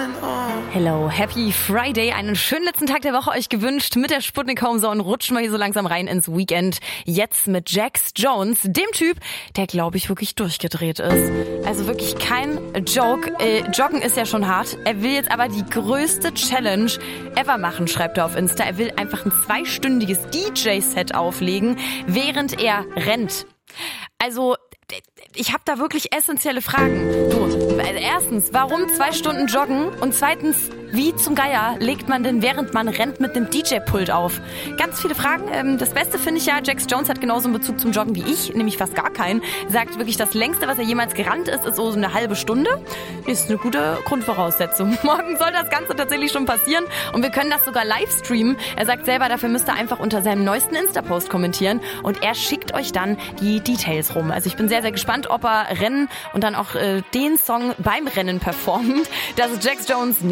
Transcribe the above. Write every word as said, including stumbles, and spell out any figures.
Hello, happy Friday. Einen schönen letzten Tag der Woche euch gewünscht mit der Sputnik Homezone. Rutschen wir hier so langsam rein ins Weekend. Jetzt mit Jax Jones, dem Typ, der, glaube ich, wirklich durchgedreht ist. Also wirklich kein Joke. Äh, Joggen ist ja schon hart. Er will jetzt aber die größte Challenge ever machen, schreibt er auf Insta. Er will einfach ein zweistündiges D J-Set auflegen, während er rennt. Also, ich habe da wirklich essentielle Fragen. Du, erstens, warum zwei Stunden joggen? Und zweitens, wie zum Geier legt man denn, während man rennt, mit einem D J-Pult auf? Ganz viele Fragen. Das Beste finde ich ja, Jax Jones hat genauso einen Bezug zum Joggen wie ich, nämlich fast gar keinen. Sagt wirklich, das längste, was er jemals gerannt ist, ist so eine halbe Stunde. Ist eine gute Grundvoraussetzung. Morgen soll das Ganze tatsächlich schon passieren und wir können das sogar live streamen. Er sagt selber, dafür müsst ihr einfach unter seinem neuesten Insta-Post kommentieren und er schickt euch dann die Details rum. Also ich bin sehr, sehr gespannt, ob er rennen und dann auch äh, den Song beim Rennen performt. Das ist Jax Jones.